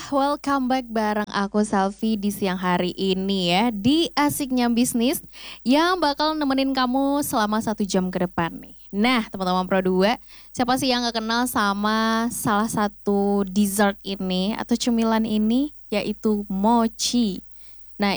welcome back bareng aku Selfie di siang hari ini ya di Asiknya Bisnis yang bakal nemenin kamu selama 1 jam ke depan nih. Nah teman-teman Pro 2, siapa sih yang gak kenal sama salah satu dessert ini atau cemilan ini yaitu mochi. Nah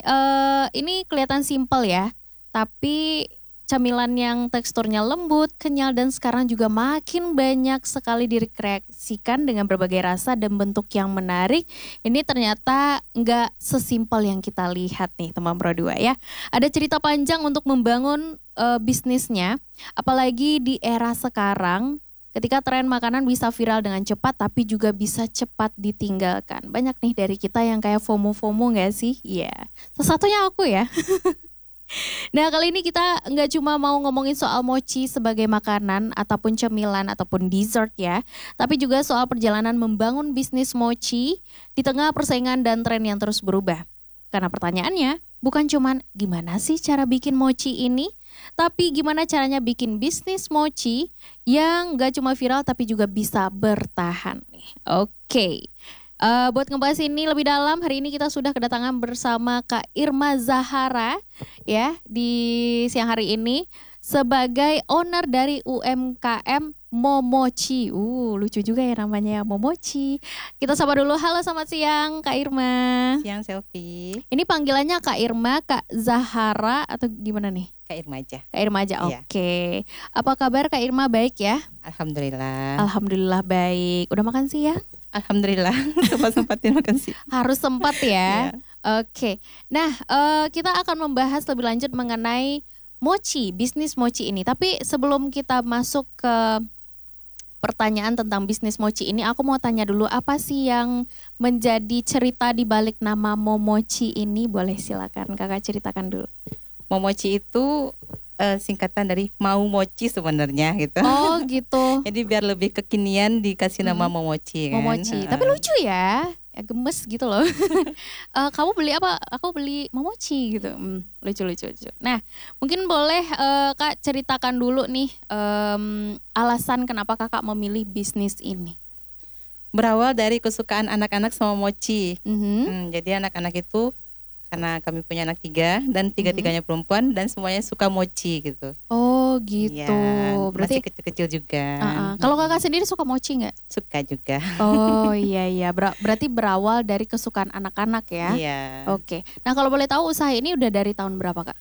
ini kelihatan simpel ya, tapi camilan yang teksturnya lembut, kenyal dan sekarang juga makin banyak sekali dikreasikan dengan berbagai rasa dan bentuk yang menarik. Ini ternyata nggak sesimpel yang kita lihat nih teman Pro 2 ya. Ada cerita panjang untuk membangun bisnisnya, apalagi di era sekarang ketika tren makanan bisa viral dengan cepat tapi juga bisa cepat ditinggalkan. Banyak nih dari kita yang kayak FOMO-FOMO nggak sih? Iya, salah satunya aku ya. Nah kali ini kita nggak cuma mau ngomongin soal mochi sebagai makanan ataupun cemilan ataupun dessert ya, tapi juga soal perjalanan membangun bisnis mochi di tengah persaingan dan tren yang terus berubah. Karena pertanyaannya bukan cuma gimana sih cara bikin mochi ini, tapi gimana caranya bikin bisnis mochi yang nggak cuma viral tapi juga bisa bertahan nih. Oke. Buat ngebahas ini lebih dalam, hari ini kita sudah kedatangan bersama Kak Irma Zahara ya di siang hari ini sebagai owner dari UMKM Momochi. Lucu juga ya namanya Momochi. Kita sapa dulu, halo selamat siang Kak Irma. Siang Selfie. Ini panggilannya Kak Irma, Kak Zahara atau gimana nih? Kak Irma aja. Kak Irma aja, Iya. Oke. Apa kabar Kak Irma, baik ya? Alhamdulillah. Alhamdulillah baik. Udah makan siang? Alhamdulillah. Sempat-sempatin makan sih. Harus sempat ya. Iya. Oke. Nah, kita akan membahas lebih lanjut mengenai mochi, bisnis mochi ini. Tapi sebelum kita masuk ke pertanyaan tentang bisnis mochi ini, aku mau tanya dulu apa sih yang menjadi cerita di balik nama Momochi ini? Boleh silakan Kakak ceritakan dulu. Momochi itu singkatan dari mau mochi sebenarnya gitu. Oh, gitu. Jadi biar lebih kekinian dikasih nama Momochi kan. Momochi. Tapi lucu ya. Ya gemes gitu loh. Kamu beli apa? Aku beli Momochi gitu. Lucu. Nah, mungkin boleh Kak ceritakan dulu nih alasan kenapa Kakak memilih bisnis ini. Berawal dari kesukaan anak-anak sama mochi. Mhm. Jadi anak-anak itu karena kami punya anak 3 dan tiga-tiganya perempuan dan semuanya suka mochi gitu. Oh gitu. Iya, Berarti masih kecil-kecil juga. kalau Kakak sendiri suka mochi nggak? Suka juga. Oh iya. Berarti berawal dari kesukaan anak-anak ya. Iya. Oke. Nah kalau boleh tahu usaha ini udah dari tahun berapa Kak?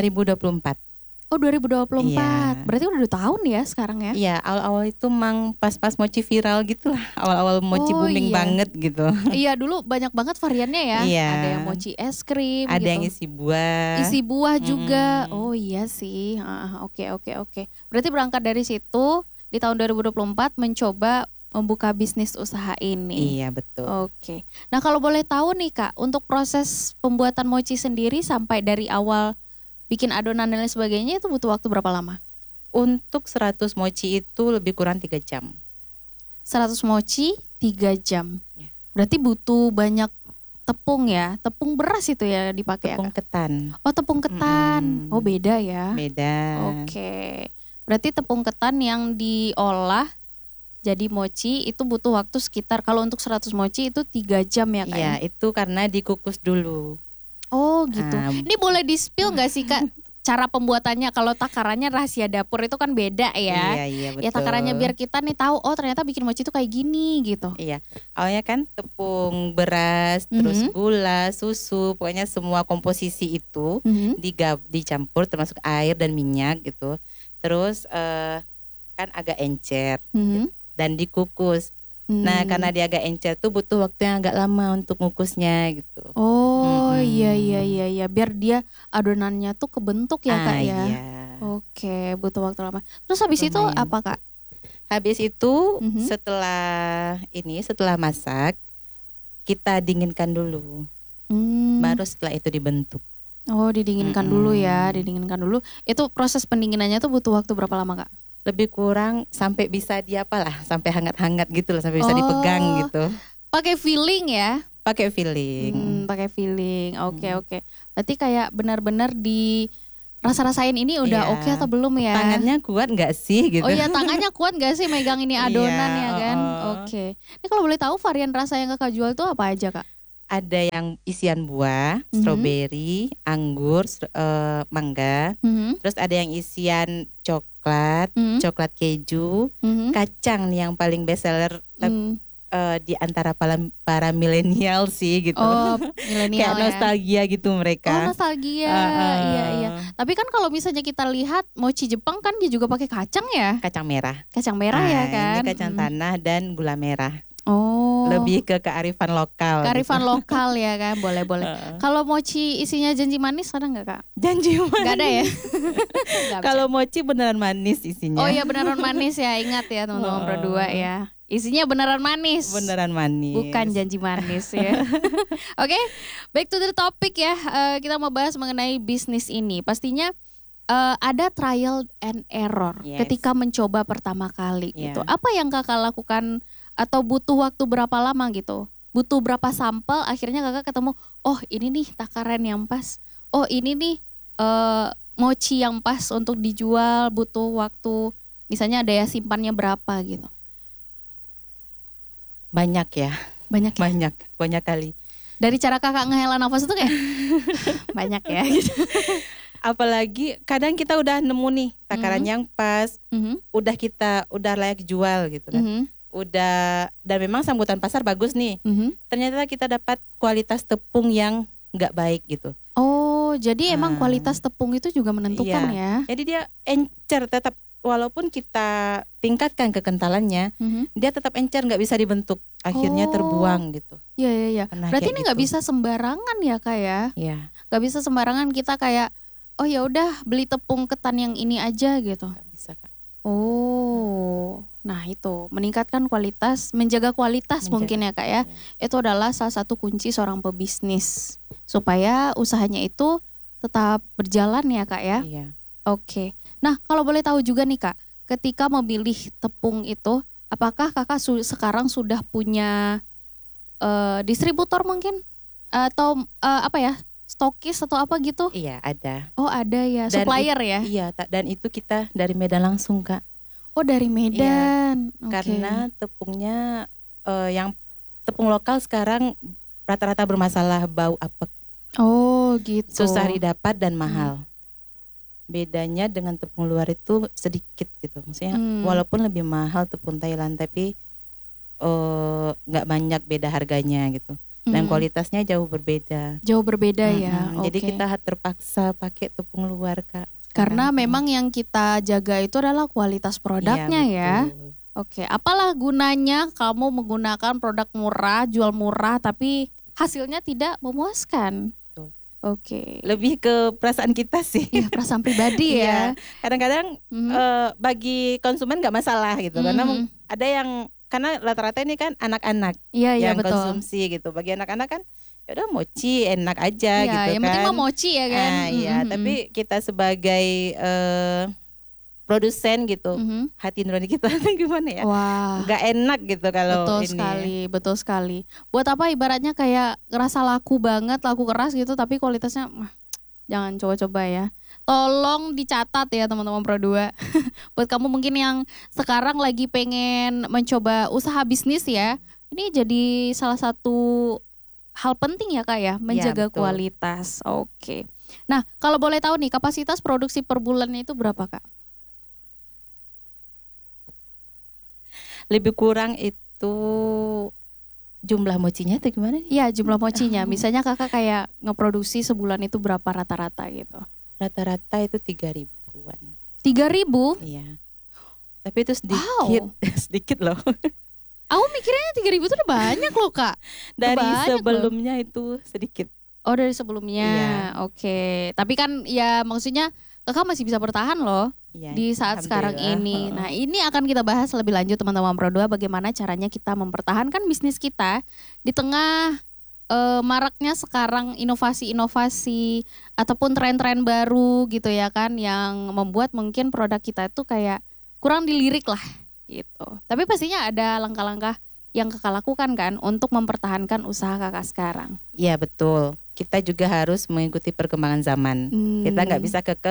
2024. Oh 2024. Iya. Berarti udah 2 tahun ya sekarang ya? Iya, awal-awal itu mang pas-pas mochi viral gitu lah. Awal-awal mochi Oh, booming iya. banget gitu. Iya dulu banyak banget variannya ya. Iya. Ada yang mochi es krim Ada gitu. yang isi buah. Isi buah juga. Mm. Oh iya sih. Oke. Berarti berangkat dari situ di tahun 2024 mencoba membuka bisnis usaha ini. Iya, betul. Oke. Nah kalau boleh tahu nih Kak, untuk proses pembuatan mochi sendiri sampai dari awal bikin adonan dan lain sebagainya itu butuh waktu berapa lama? Untuk 100 mochi itu lebih kurang 3 jam. 100 mochi 3 jam. Ya. Berarti butuh banyak tepung ya, tepung beras itu ya dipakai Tepung ya, Kak? ketan. Oh tepung ketan, oh beda ya. Beda. Oke, berarti tepung ketan yang diolah jadi mochi itu butuh waktu sekitar, kalau untuk 100 mochi itu 3 jam ya Kak? Iya, Ya? itu karena dikukus dulu. Oh gitu, Ah. ini boleh di-spill gak sih Kak cara pembuatannya? Kalau takarannya rahasia dapur itu kan beda ya. Iya, betul. Ya takarannya biar kita nih tahu, oh ternyata bikin mochi itu kayak gini gitu. Iya, awalnya kan tepung beras, terus gula, susu, pokoknya semua komposisi itu Mhm. dicampur termasuk air dan minyak gitu. Terus kan agak encer Mhm. dan dikukus. Nah, karena dia agak encer tuh butuh waktu yang agak lama untuk ngukusnya gitu. Oh iya, biar dia adonannya tuh kebentuk ya Kak ya. Iya. Oke, butuh waktu lama. Terus habis itu Lumayan. apa Kak? Habis itu Mhm. setelah masak kita dinginkan dulu. Baru setelah itu dibentuk. Oh didinginkan dulu ya, didinginkan dulu. Itu proses pendinginannya tuh butuh waktu berapa lama Kak? Lebih kurang sampai bisa sampai hangat-hangat gitu loh, sampai bisa Oh. dipegang gitu. Pakai feeling ya? Pakai feeling. Pakai feeling. Oke. Berarti kayak benar-benar di rasa-rasain ini udah Iya. oke atau belum ya? Tangannya kuat nggak sih gitu? Oh iya, tangannya kuat gak sih megang ini adonan Iya, ya kan? Oke. Ini kalau boleh tahu varian rasa yang kakak jual tuh apa aja kak? Ada yang isian buah, stroberi, anggur, mangga. Terus ada yang isian coklat, coklat keju, kacang nih yang paling best seller di antara para milenial sih gitu. Oh, milenial Kayak ya. nostalgia gitu mereka. Oh, nostalgia. Iya. Tapi kan kalau misalnya kita lihat mochi Jepang kan dia juga pakai kacang ya? Kacang merah. Kacang merah ya kan? Ini kacang tanah dan gula merah. Oh. Lebih ke kearifan lokal. Kearifan gitu. lokal ya kan? Boleh. Kalau mochi isinya janji manis ada nggak kak? Janji manis. Nggak ada ya? Kalau mochi beneran manis isinya. Oh iya beneran manis ya, ingat ya teman-teman berdua ya. Isinya beneran manis. Beneran manis. Bukan janji manis ya. Oke, back to the topic ya. Kita mau bahas mengenai bisnis ini. Pastinya ada trial and error ketika mencoba pertama kali gitu. Apa yang kakak lakukan atau butuh waktu berapa lama gitu? Butuh berapa sampel akhirnya kakak ketemu, oh ini nih takaran yang pas. Oh ini nih mochi yang pas untuk dijual, butuh waktu misalnya daya simpannya berapa gitu. Banyak ya. Banyak kali. Dari cara kakak ngehela nafas itu kayak banyak ya gitu. Apalagi kadang kita udah nemu nih takaran yang pas, udah layak jual gitu kan. Dan memang sambutan pasar bagus nih. Ternyata kita dapat kualitas tepung yang nggak baik gitu. Oh, jadi emang kualitas tepung itu juga menentukan ya? Jadi dia encer tetap, walaupun kita tingkatkan kekentalannya, dia tetap encer, nggak bisa dibentuk. Akhirnya terbuang gitu. Iya. Berarti ini nggak bisa sembarangan ya kak ya? Iya. Nggak bisa sembarangan kita kayak, oh ya udah beli tepung ketan yang ini aja gitu. Nggak bisa kak. Oh, nah itu meningkatkan kualitas, menjaga kualitas mungkin ya kak ya. Itu adalah salah satu kunci seorang pebisnis supaya usahanya itu tetap berjalan ya kak ya. Iya. Oke. Nah kalau boleh tahu juga nih kak, ketika memilih tepung itu, apakah kakak sekarang sudah punya distributor mungkin atau apa ya? Stokis atau apa gitu? Iya ada. Oh ada ya, supplier ya? Iya, dan itu kita dari Medan langsung kak. Oh dari Medan. Iya, karena tepungnya yang tepung lokal sekarang rata-rata bermasalah bau apek. Oh gitu. Susah didapat dan mahal. Bedanya dengan tepung luar itu sedikit gitu. Maksudnya walaupun lebih mahal tepung Thailand tapi nggak banyak beda harganya gitu. Dan kualitasnya jauh berbeda. Jauh berbeda ya. Jadi kita terpaksa pakai tepung luar kak. Karena memang yang kita jaga itu adalah kualitas produknya ya. Oke, apalah gunanya kamu menggunakan produk murah, jual murah tapi hasilnya tidak memuaskan. Oke. Lebih ke perasaan kita sih. Ya, perasaan pribadi ya. Kadang-kadang bagi konsumen nggak masalah gitu. Karena ada yang karena rata-rata ini kan anak-anak yang betul. konsumsi gitu. Bagi anak-anak kan ya udah mochi enak aja gitu yang kan. penting mah mochi ya kan. Tapi kita sebagai produsen gitu, hati nurani kita gimana ya? Wah, nggak enak gitu kalau betul sekali. Buat apa ibaratnya kayak ngerasa laku banget, laku keras gitu, tapi kualitasnya jangan coba-coba ya. Tolong dicatat ya teman-teman Pro 2. Buat kamu mungkin yang sekarang lagi pengen mencoba usaha bisnis ya, ini jadi salah satu hal penting ya kak ya, menjaga kualitas. Oke. Nah kalau boleh tahu nih kapasitas produksi per bulannya itu berapa kak? Lebih kurang itu jumlah mochinya atau gimana? Iya jumlah mochinya. Misalnya kakak kayak ngeproduksi sebulan itu berapa rata-rata gitu? Rata-rata itu 3.000-an. 3.000? Iya. Tapi itu sedikit, sedikit loh. Aku mikirnya 3.000 itu udah banyak loh kak. Dari sebelumnya itu sedikit. Oh dari sebelumnya, oke. Tapi kan ya maksudnya kakak masih bisa bertahan loh. Di saat sekarang ini. Nah ini akan kita bahas lebih lanjut teman-teman Pro 2 bagaimana caranya kita mempertahankan bisnis kita di tengah maraknya sekarang inovasi-inovasi ataupun tren-tren baru gitu ya kan yang membuat mungkin produk kita itu kayak kurang dilirik lah gitu. Tapi pastinya ada langkah-langkah yang kakak lakukan kan untuk mempertahankan usaha kakak sekarang. Iya betul. Kita juga harus mengikuti perkembangan zaman. Kita nggak bisa kekeh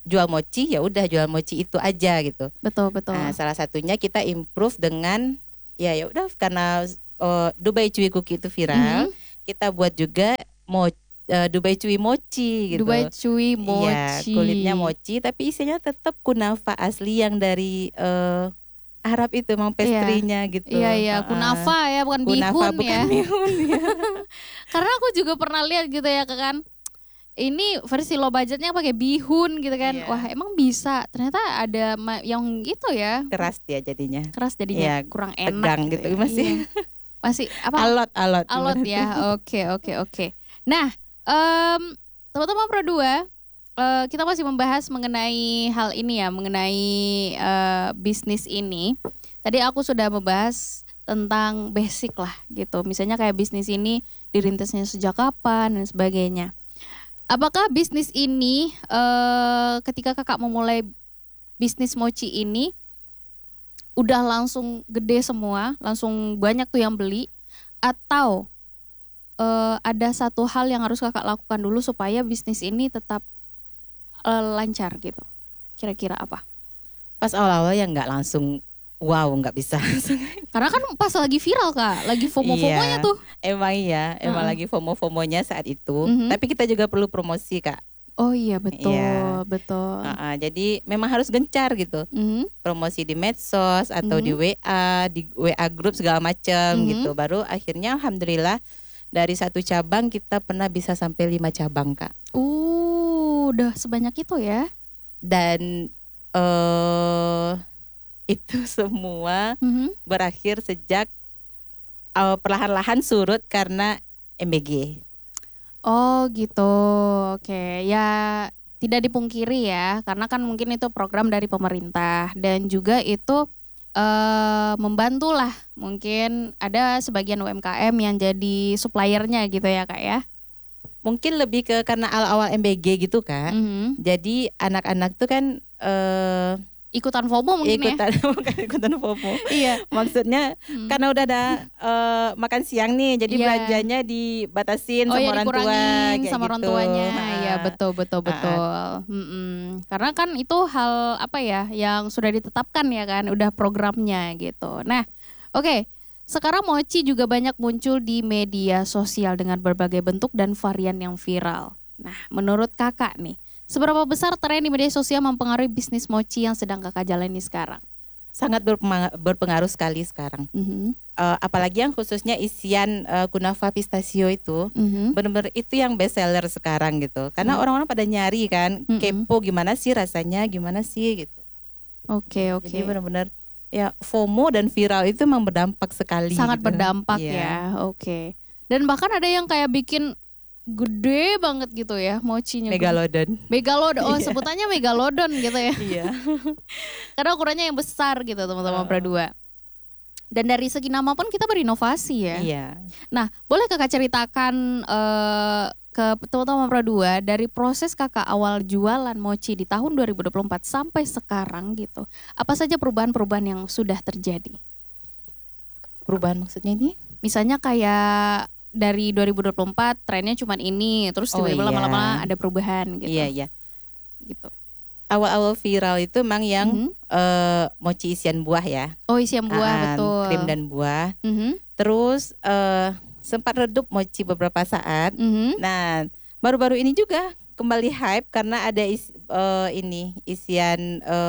jual mochi, ya udah jual mochi itu aja gitu. Betul. Nah, salah satunya kita improve dengan ya udah karena Dubai Chewy Cookie itu viral, kita buat juga Dubai Chewy Mochi gitu. Dubai Chewy Mochi. Iya, kulitnya mochi tapi isinya tetap kunafa asli yang dari Arab itu, emang pestrinya gitu. Iya, kunafa ya, bukan kunafa, bihun bukan ya. bihun, ya. Karena aku juga pernah lihat gitu ya kan. Ini versi low budgetnya pakai bihun gitu kan. Wah, emang bisa. Ternyata ada yang gitu ya. Keras dia jadinya. Keras jadinya, kurang enak tegang gitu. Ya. Masih apa? Alot ya. Oke. Nah, teman-teman Pro 2, kita masih membahas mengenai hal ini ya, mengenai bisnis ini. Tadi aku sudah membahas tentang basic lah gitu. Misalnya kayak bisnis ini dirintisnya sejak kapan dan sebagainya. Apakah bisnis ini ketika kakak memulai bisnis mochi ini udah langsung gede semua, langsung banyak tuh yang beli, atau ada satu hal yang harus kakak lakukan dulu supaya bisnis ini tetap lancar gitu? Kira-kira apa? Pas awal-awal ya nggak langsung wow, nggak bisa. Karena kan pas lagi viral Kak, lagi FOMO-FOMOnya tuh. Emang lagi FOMO-FOMOnya saat itu. Tapi kita juga perlu promosi Kak. Oh iya betul. Jadi memang harus gencar gitu. Promosi di medsos atau di WA grup segala macam gitu. Baru akhirnya alhamdulillah dari 1 cabang kita pernah bisa sampai 5 cabang Kak. Udah sebanyak itu ya. Dan itu semua berakhir sejak perlahan-lahan surut karena MBG. Oh gitu, oke. Ya tidak dipungkiri ya, karena kan mungkin itu program dari pemerintah dan juga itu membantulah. Mungkin ada sebagian UMKM yang jadi suppliernya gitu ya Kak ya. Mungkin lebih ke karena awal-awal MBG gitu Kak. Jadi anak-anak tuh kan ikutan FOMO mungkin ikutan FOMO. Iya. Maksudnya karena udah ada makan siang nih, jadi belanjanya dibatasin sama orang tua, sama orang tuanya. Iya betul. Karena kan itu hal apa ya yang sudah ditetapkan ya kan, udah programnya gitu. Nah, oke. Sekarang mochi juga banyak muncul di media sosial dengan berbagai bentuk dan varian yang viral. Nah, menurut kakak nih, seberapa besar tren di media sosial mempengaruhi bisnis mochi yang sedang kakak jalani sekarang? Sangat berpengaruh sekali sekarang. Apalagi yang khususnya isian kunafa pistachio itu, benar-benar itu yang best seller sekarang gitu. Karena orang-orang pada nyari kan, kepo gimana sih rasanya, gimana sih gitu. Oke. Jadi benar-benar ya FOMO dan viral itu memang berdampak sekali. Sangat gitu. Berdampak ya. Oke. Dan bahkan ada yang kayak bikin gede banget gitu ya mochinya. Megalodon. Oh sebutannya megalodon gitu ya. Iya. Karena ukurannya yang besar gitu teman-teman Pro 2. Dan dari segi nama pun kita berinovasi ya. Iya. Nah boleh kakak ceritakan ke teman-teman Pro 2 dari proses kakak awal jualan mochi di tahun 2024 sampai sekarang gitu. Apa saja perubahan-perubahan yang sudah terjadi? Perubahan maksudnya ini? Misalnya kayak dari 2024 trennya cuma ini, terus tiba-tiba lama-lama ada perubahan gitu. Iya. Gitu. Awal-awal viral itu memang yang mochi isian buah ya. Oh isian buah betul. Krim dan buah. Terus sempat redup mochi beberapa saat. Nah baru-baru ini juga kembali hype karena ada isian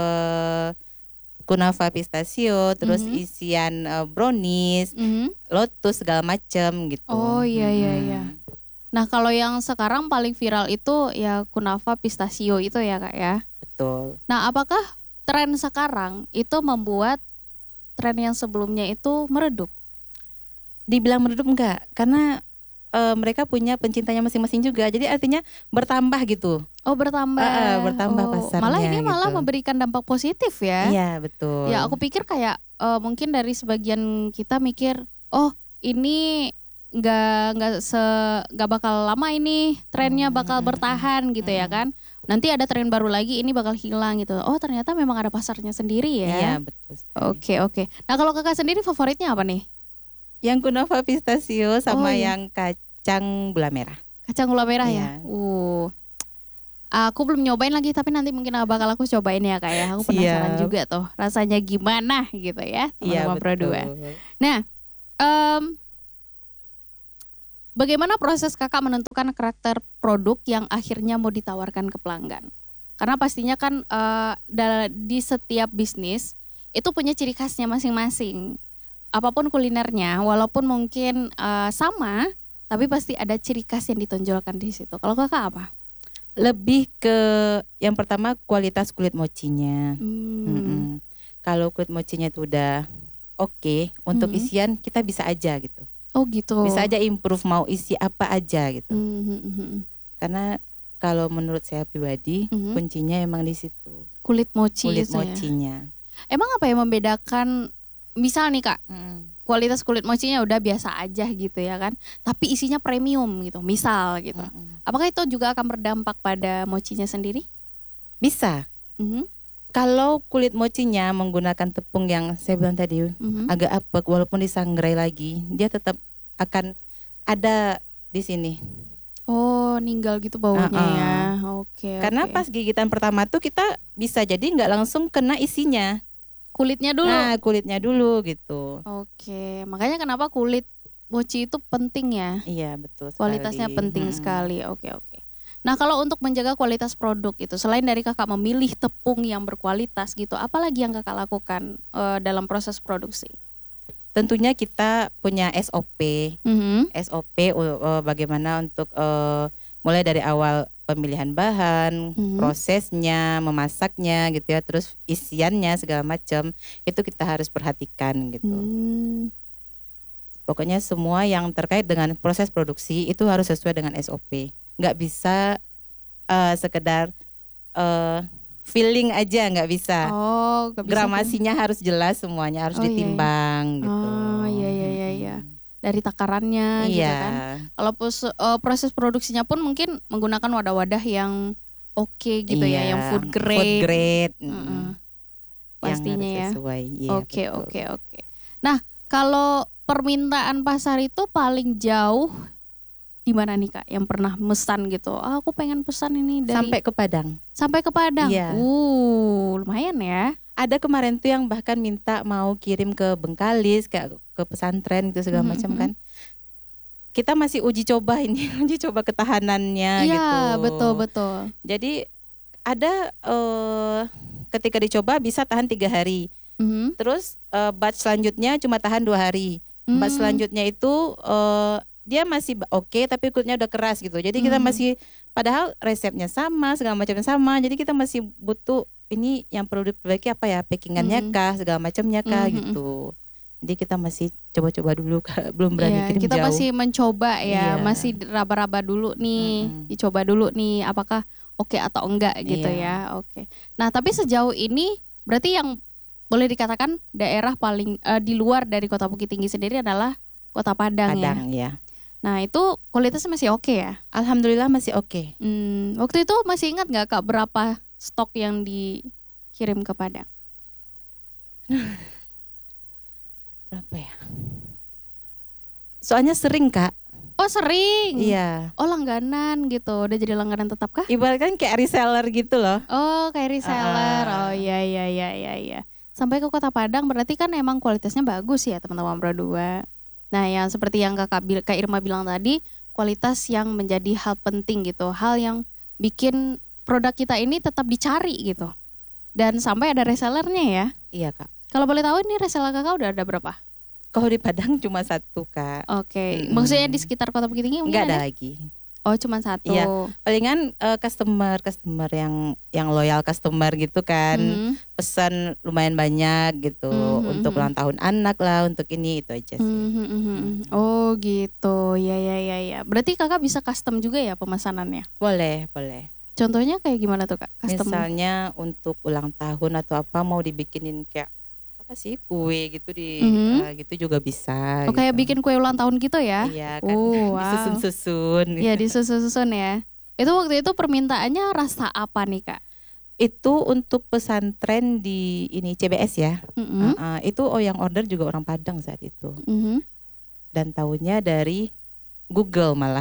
kunafa pistachio, terus isian brownies, lotus segala macam gitu. Oh iya. Nah kalau yang sekarang paling viral itu ya kunafa pistachio itu ya Kak ya. Betul. Nah apakah tren sekarang itu membuat tren yang sebelumnya itu meredup? Dibilang meredup enggak, karena mereka punya pencintanya masing-masing juga. Jadi artinya bertambah gitu. Oh bertambah. Bertambah pasarnya. Malah ini gitu. memberikan dampak positif ya. Iya betul. Ya aku pikir kayak mungkin dari sebagian kita mikir, oh ini nggak bakal lama ini trennya bakal bertahan gitu ya kan. Nanti ada tren baru lagi ini bakal hilang gitu. Oh ternyata memang ada pasarnya sendiri ya. Iya betul. Oke. Nah kalau kakak sendiri favoritnya apa nih? Yang kunafa pistachio sama yang kacang gula merah. Kacang gula merah ya. Aku belum nyobain lagi, tapi nanti mungkin bakal aku cobain ya Kak ya. Aku penasaran juga tuh rasanya gimana gitu ya teman-teman Pro 2. Nah, bagaimana proses Kakak menentukan karakter produk yang akhirnya mau ditawarkan ke pelanggan? Karena pastinya kan di setiap bisnis itu punya ciri khasnya masing-masing. Apapun kulinernya, walaupun mungkin sama, tapi pasti ada ciri khas yang ditonjolkan di situ. Kalau Kakak apa? Lebih ke yang pertama kualitas kulit mochinya. Kalau kulit mochinya itu udah oke, untuk isian kita bisa aja gitu. Oh gitu. Bisa aja improve mau isi apa aja gitu. Karena kalau menurut saya pribadi kuncinya emang di situ. Kulit mochi. Kulit mochinya. Emang apa yang membedakan? Misal nih Kak, kualitas kulit mochinya udah biasa aja gitu ya kan, tapi isinya premium gitu, misal gitu. Apakah itu juga akan berdampak pada mochinya sendiri? Bisa. Kalau kulit mochinya menggunakan tepung yang saya bilang tadi agak apek, walaupun disangrai lagi, dia tetap akan ada di sini. Oh, ninggal gitu baunya ya. Oke. Karena pas gigitan pertama tuh kita bisa jadi nggak langsung kena isinya. Kulitnya dulu. Nah, kulitnya dulu gitu. Oke, makanya kenapa kulit mochi itu penting ya? Iya, betul sekali. Kualitasnya penting sekali. Oke. Nah, kalau untuk menjaga kualitas produk itu, selain dari Kakak memilih tepung yang berkualitas gitu, apalagi yang Kakak lakukan dalam proses produksi? Tentunya kita punya SOP. SOP bagaimana untuk mulai dari awal pemilihan bahan, prosesnya, memasaknya gitu ya, terus isiannya segala macam itu kita harus perhatikan gitu. Pokoknya semua yang terkait dengan proses produksi itu harus sesuai dengan SOP. Nggak bisa sekedar feeling aja, nggak bisa. Gramasinya harus jelas semuanya, harus ditimbang gitu. Iya. Dari takarannya gitu kan. Kalau proses produksinya pun mungkin menggunakan wadah-wadah yang oke gitu ya, yang food grade. Pastinya ya. Oke. Nah, kalau permintaan pasar itu paling jauh di mana nih Kak yang pernah mesan gitu? Aku pengen pesan ini dari sampai ke Padang. Sampai ke Padang. Iya. Lumayan ya. Ada kemarin tuh yang bahkan minta mau kirim ke Bengkalis, ke pesantren gitu segala macam kan. Kita masih uji coba ketahanannya gitu. Iya, betul. Jadi ada ketika dicoba bisa tahan 3 hari. Terus batch selanjutnya cuma tahan 2 hari. Batch selanjutnya itu dia masih oke, tapi kulitnya udah keras gitu. Jadi kita masih, padahal resepnya sama, segala macamnya sama. Jadi kita masih butuh ini yang perlu diperbaiki apa ya, packingannya kah, segala macamnya kah gitu. Jadi kita masih coba-coba dulu, belum berani kirim kita jauh. Masih mencoba ya, masih raba-raba dulu nih, dicoba dulu nih apakah oke atau enggak gitu ya. Oke. Nah, tapi sejauh ini berarti yang boleh dikatakan daerah paling di luar dari Kota Bukit Tinggi sendiri adalah Kota Padang ya. Nah, itu kualitasnya masih oke ya? Alhamdulillah masih oke. Waktu itu masih ingat nggak Kak berapa stok yang dikirim ke Padang? Berapa ya? Soalnya sering Kak. Oh sering? Iya. Oh langganan gitu, udah jadi langganan tetap kah? Ibaratkan kayak reseller gitu loh. Oh kayak reseller, oh iya. Sampai ke Kota Padang berarti kan emang kualitasnya bagus ya teman-teman Pro 2. Nah yang seperti yang Kak Irma bilang tadi, kualitas yang menjadi hal penting gitu, hal yang bikin produk kita ini tetap dicari gitu. Dan sampai ada resellernya ya. Iya Kak. Kalau boleh tahu ini reseller Kakak udah ada berapa? Kalau di Padang cuma 1 Kak. Oke. Maksudnya di sekitar Kota Bukit Tinggi mungkin nggak ada lagi. Oh cuma 1. Iya. Palingan customer yang loyal customer gitu kan. Pesan lumayan banyak gitu. Untuk ulang tahun anak lah, untuk ini itu aja sih. Oh gitu. Ya. Berarti Kakak bisa custom juga ya pemesanannya? Boleh. Contohnya kayak gimana tuh Kak? Custom? Misalnya untuk ulang tahun atau apa mau dibikinin kayak apa sih kue gitu gitu juga bisa. Oh kayak bikin kue ulang tahun gitu ya? Iya kan. Disusun-susun. Iya disusun-susun ya. Itu waktu itu permintaannya rasa apa nih Kak? Itu untuk pesantren di ini CBS ya. Itu yang order juga orang Padang saat itu. Dan tahunya dari Google malah.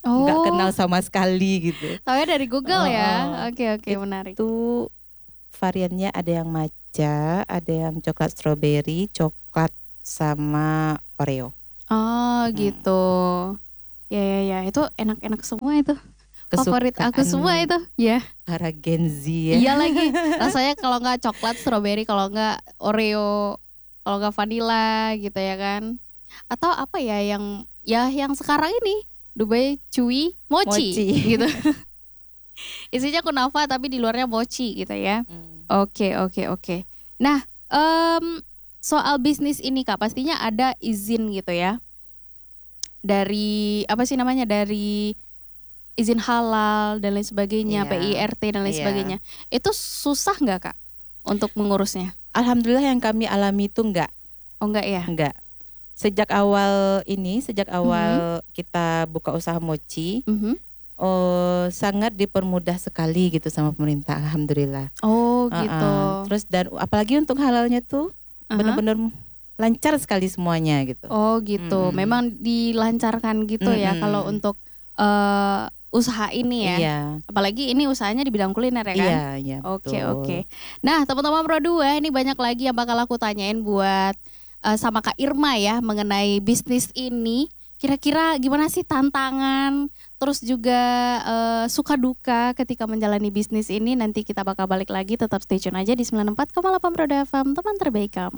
nggak kenal sama sekali gitu. Taunya dari Google ya. Oke, menarik. Itu variannya ada yang matcha, ada yang coklat strawberry, coklat sama Oreo. Oh gitu. Ya, itu enak-enak semua itu. Favorit aku semua itu. Ya. Para Gen Z ya. Iya lagi. Rasanya kalau nggak coklat strawberry, kalau nggak Oreo, kalau nggak vanilla gitu ya kan. Atau apa ya yang sekarang ini Dubai Chewy mochi. Gitu. Isinya kunafa tapi di luarnya mochi gitu ya. Oke. Nah, soal bisnis ini Kak, pastinya ada izin gitu ya. Dari dari izin halal dan lain sebagainya, PIRT dan lain sebagainya. Itu susah nggak Kak untuk mengurusnya? Alhamdulillah yang kami alami itu enggak. Oh enggak ya? Enggak. Sejak awal kita buka usaha mochi, sangat dipermudah sekali gitu sama pemerintah, alhamdulillah. Oh gitu. Terus dan apalagi untuk halalnya tuh benar-benar lancar sekali semuanya gitu. Oh gitu. Memang dilancarkan gitu ya kalau untuk usaha ini ya. Iya. Apalagi ini usahanya di bidang kuliner ya kan? Iya. Oke. Nah, teman-teman Pro 2, ini banyak lagi yang bakal aku tanyain buat sama Kak Irma ya mengenai bisnis ini. Kira-kira gimana sih tantangan, terus juga suka duka ketika menjalani bisnis ini. Nanti kita bakal balik lagi, tetap stay tune aja di 94,8 Pro 2 FM, teman terbaik kamu.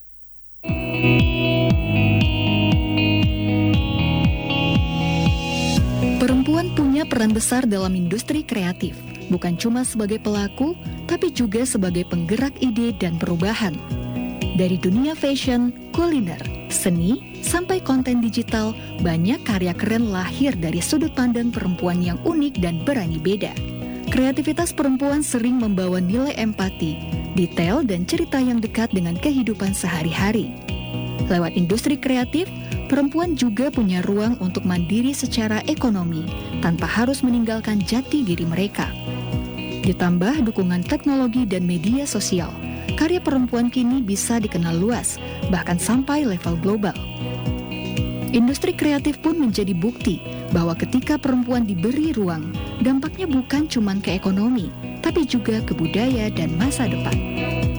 Perempuan punya peran besar dalam industri kreatif, bukan cuma sebagai pelaku, tapi juga sebagai penggerak ide dan perubahan. Dari dunia fashion, kuliner, seni, sampai konten digital, banyak karya keren lahir dari sudut pandang perempuan yang unik dan berani beda. Kreativitas perempuan sering membawa nilai empati, detail, dan cerita yang dekat dengan kehidupan sehari-hari. Lewat industri kreatif, perempuan juga punya ruang untuk mandiri secara ekonomi tanpa harus meninggalkan jati diri mereka. Ditambah dukungan teknologi dan media sosial, karya perempuan kini bisa dikenal luas, bahkan sampai level global. Industri kreatif pun menjadi bukti bahwa ketika perempuan diberi ruang, dampaknya bukan cuma ke ekonomi, tapi juga ke budaya dan masa depan.